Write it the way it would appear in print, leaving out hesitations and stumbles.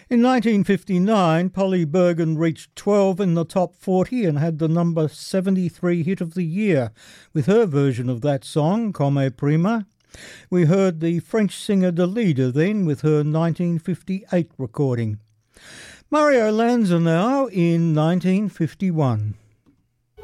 In 1959, Polly Bergen reached 12 in the top 40 and had the number 73 hit of the year with her version of that song, Come Prima. We heard the French singer Dalida then with her 1958 recording. Mario Lanza now in 1951.